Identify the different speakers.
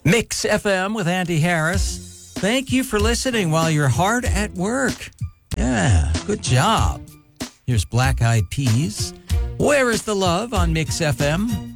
Speaker 1: Mix FM with Andy Harris. Thank you for listening while you're hard at work. Yeah, good job. Here's Black Eyed Peas. Where is the Love on Mix FM?